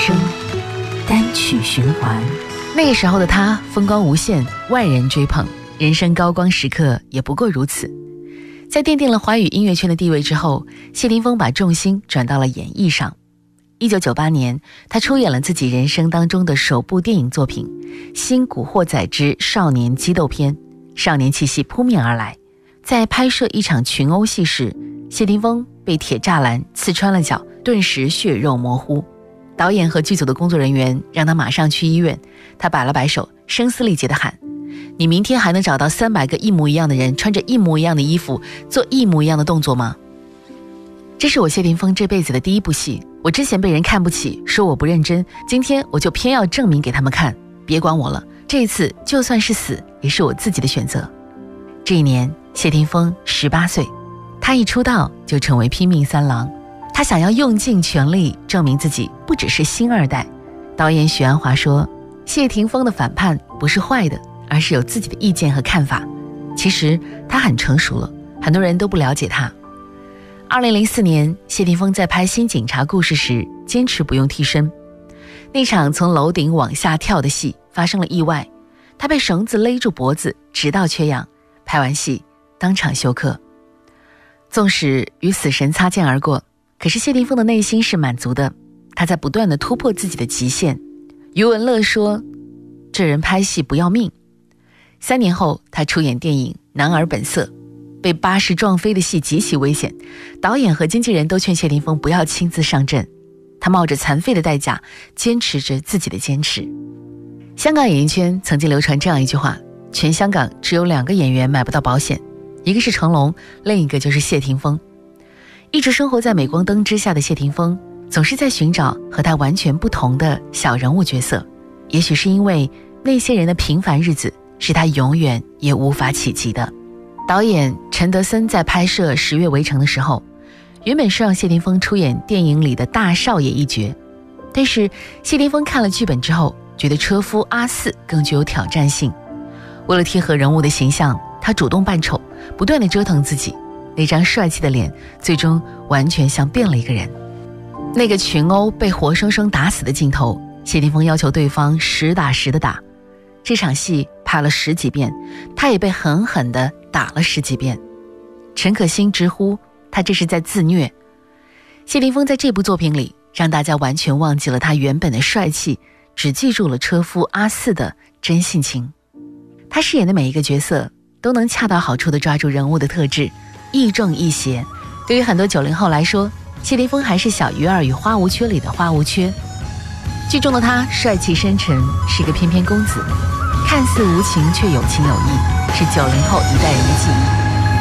生，单曲循环。那个时候的他风光无限，万人追捧，人生高光时刻也不过如此。在奠定了华语音乐圈的地位之后，谢霆锋把重心转到了演艺上。1998年，他出演了自己人生当中的首部电影作品《新古惑仔之少年激斗篇》，少年气息扑面而来。在拍摄一场群殴戏时，谢霆锋被铁栅栏刺穿了脚，顿时血肉模糊。导演和剧组的工作人员让他马上去医院，他摆了摆手，声嘶力竭地喊：你明天还能找到300个一模一样的人，穿着一模一样的衣服，做一模一样的动作吗？这是我谢霆锋这辈子的第一部戏，我之前被人看不起，说我不认真，今天我就偏要证明给他们看，别管我了，这一次就算是死，也是我自己的选择。这一年，谢霆锋18岁，他一出道就成为拼命三郎，他想要用尽全力证明自己不只是星二代。导演许鞍华说，谢霆锋的反叛不是坏的，而是有自己的意见和看法。其实他很成熟了，很多人都不了解他。2004年，谢霆锋在拍《新警察故事》时坚持不用替身。那场从楼顶往下跳的戏发生了意外，他被绳子勒住脖子，直到缺氧。拍完戏当场休克。纵使与死神擦肩而过，可是谢霆锋的内心是满足的，他在不断地突破自己的极限。余文乐说，这人拍戏不要命。3年后，他出演电影《男儿本色》，被巴士撞飞的戏极其危险，导演和经纪人都劝谢霆锋不要亲自上阵，他冒着残废的代价，坚持着自己的坚持。香港演艺圈曾经流传这样一句话，全香港只有2个演员买不到保险，一个是成龙，另一个就是谢霆锋。一直生活在镁光灯之下的谢霆锋，总是在寻找和他完全不同的小人物角色，也许是因为那些人的平凡日子是他永远也无法企及的。导演陈德森在拍摄《十月围城》的时候，原本是让谢霆锋出演电影里的大少爷一角，但是谢霆锋看了剧本之后，觉得车夫阿四更具有挑战性。为了贴合人物的形象，他主动扮丑，不断地折腾自己，那张帅气的脸最终完全像变了一个人。那个群殴被活生生打死的镜头，谢霆锋要求对方实打实的打。这场戏拍了10几遍，他也被狠狠地打了10几遍。陈可辛直呼他这是在自虐。谢霆锋在这部作品里让大家完全忘记了他原本的帅气，只记住了车夫阿四的真性情。他饰演的每一个角色都能恰到好处地抓住人物的特质，亦正亦邪。对于很多90后来说，谢霆锋还是小鱼儿与花无缺里的花无缺。剧中的他帅气深沉，是个翩翩公子，看似无情却有情有义，是90后一代人的记忆。